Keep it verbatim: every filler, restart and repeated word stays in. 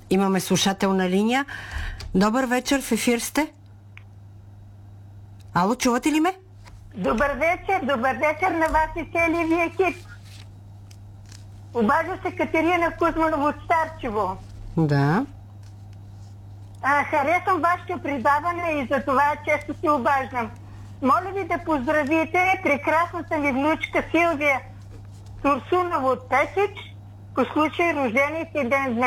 Имаме слушател на линия. Добър вечер, в ефир сте. Ало, чувате ли ме? Добър вечер, добър вечер на вас и целия ви екип. Обажда се Катерина Кузманова от Старчево. Да. А, харесвам вашето предаване и за това често се обаждам. Моля ви да поздравите прекрасната ми внучка Силвия Турсунова от Песич по случай рождения си ден днес.